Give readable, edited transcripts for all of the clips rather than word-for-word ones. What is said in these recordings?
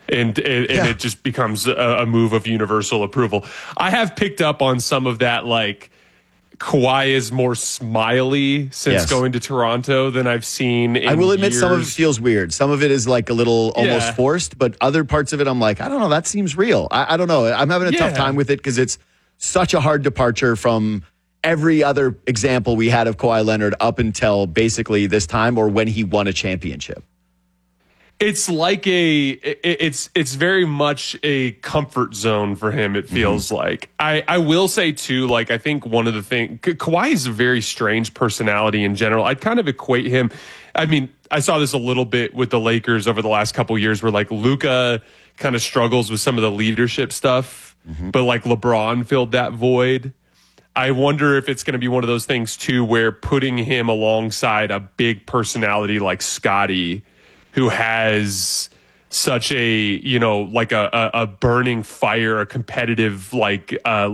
And it just becomes a move of universal approval. I have picked up on some of that, like, Kawhi is more smiley since going to Toronto than I've seen in I will admit years. some of it feels weird. Some of it is like a little almost forced, but other parts of it I'm like, I don't know, that seems real. I don't know. I'm having a tough time with it because it's such a hard departure from every other example we had of Kawhi Leonard up until basically this time or when he won a championship. It's like it's very much a comfort zone for him, it feels like. I will say, too, like, I think one of the things, Kawhi is a very strange personality in general. I'd kind of equate him, I mean, I saw this a little bit with the Lakers over the last couple of years where, like, Luka kind of struggles with some of the leadership stuff, but, like, LeBron filled that void. I wonder if it's going to be one of those things, too, where putting him alongside a big personality like Scottie, who has such a, you know, like a burning fire, a competitive like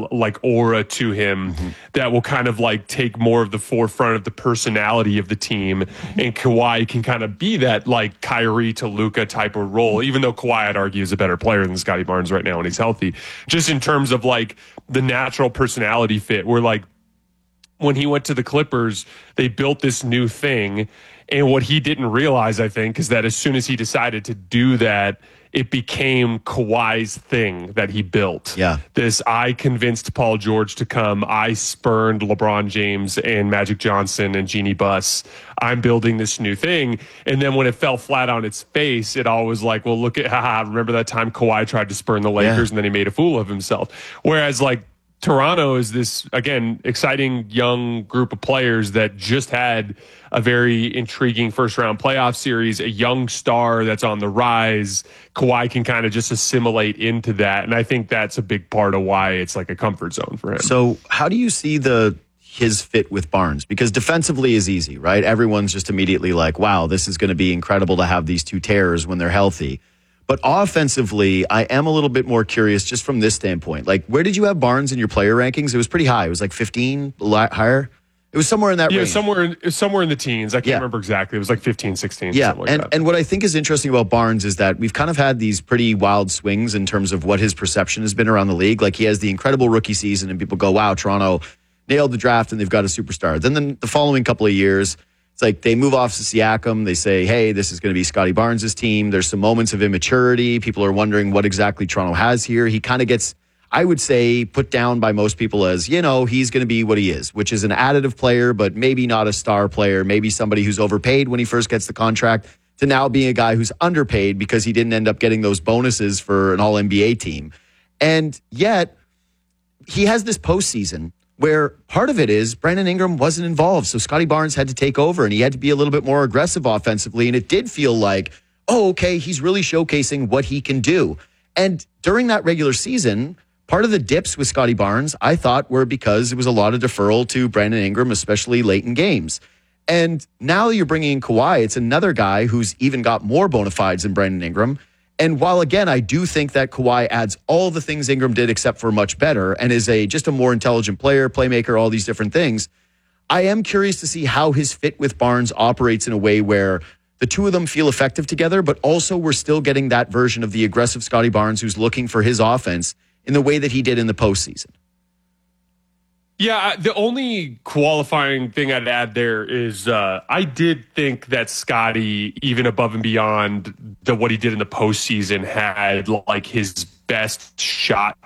aura to him that will kind of like take more of the forefront of the personality of the team. And Kawhi can kind of be that like Kyrie to Luka type of role, even though Kawhi, I'd argue, is a better player than Scottie Barnes right now when he's healthy. Just in terms of like the natural personality fit, where like when he went to the Clippers, they built this new thing. And what he didn't realize, I think, is that as soon as he decided to do that, it became Kawhi's thing that he built. Yeah. This, I convinced Paul George to come. I spurned LeBron James and Magic Johnson and Jeannie Buss. I'm building this new thing. And then when it fell flat on its face, it always like, well, look at, remember that time Kawhi tried to spurn the Lakers and then he made a fool of himself. Whereas like Toronto is this, again, exciting young group of players that just had a very intriguing first-round playoff series, a young star that's on the rise. Kawhi can kind of just assimilate into that, and I think that's a big part of why it's like a comfort zone for him. So how do you see his fit with Barnes? Because defensively is easy, right? Everyone's just immediately like, wow, this is going to be incredible to have these two terrors when they're healthy. But offensively, I am a little bit more curious just from this standpoint. Like, where did you have Barnes in your player rankings? It was pretty high. It was like 15, a lot higher. It was somewhere in that range. Yeah, somewhere in the teens. I can't remember exactly. It was like 15, 16. Yeah, something like that. And what I think is interesting about Barnes is that we've kind of had these pretty wild swings in terms of what his perception has been around the league. Like, he has the incredible rookie season, and people go, wow, Toronto nailed the draft, and they've got a superstar. Then the following couple of years, it's like they move off to Siakam. They say, hey, this is going to be Scottie Barnes' team. There's some moments of immaturity. People are wondering what exactly Toronto has here. He kind of gets, I would say, put down by most people as, you know, he's going to be what he is, which is an additive player, but maybe not a star player, maybe somebody who's overpaid when he first gets the contract, to now being a guy who's underpaid because he didn't end up getting those bonuses for an all-NBA team. And yet, he has this postseason where part of it is Brandon Ingram wasn't involved. So Scottie Barnes had to take over and he had to be a little bit more aggressive offensively. And it did feel like, oh, okay, he's really showcasing what he can do. And during that regular season, part of the dips with Scottie Barnes, I thought, were because it was a lot of deferral to Brandon Ingram, especially late in games. And now you're bringing in Kawhi. It's another guy who's even got more bona fides than Brandon Ingram. And while, again, I do think that Kawhi adds all the things Ingram did except for much better and is just a more intelligent player, playmaker, all these different things, I am curious to see how his fit with Barnes operates in a way where the two of them feel effective together, but also we're still getting that version of the aggressive Scottie Barnes who's looking for his offense in the way that he did in the postseason. Yeah, the only qualifying thing I'd add there is I did think that Scottie, even above and beyond what he did in the postseason, had like his best shot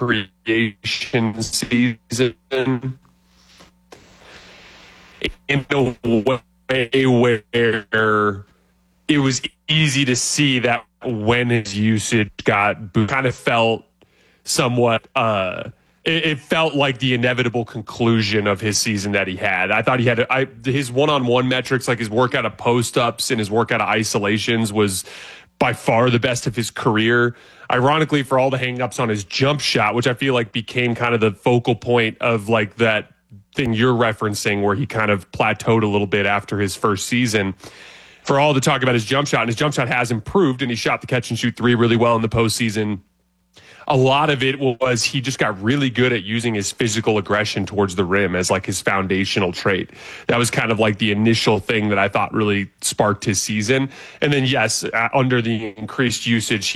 creation season in a way where it was easy to see that when his usage got kind of felt somewhat it felt like the inevitable conclusion of his season that he had. I thought he had his one-on-one metrics, like his work out of post-ups and his work out of isolations, was by far the best of his career. Ironically, for all the hang-ups on his jump shot, which I feel like became kind of the focal point of like that thing you're referencing where he kind of plateaued a little bit after his first season. For all the talk about his jump shot, and his jump shot has improved, and he shot the catch-and-shoot three really well in the postseason. A lot of it was he just got really good at using his physical aggression towards the rim as like his foundational trait. That was kind of like the initial thing that I thought really sparked his season. And then, yes, under the increased usage,